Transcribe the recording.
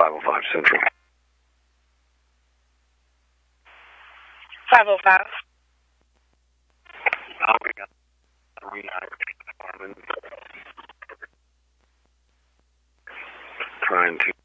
505 Central. 505. We got department trying to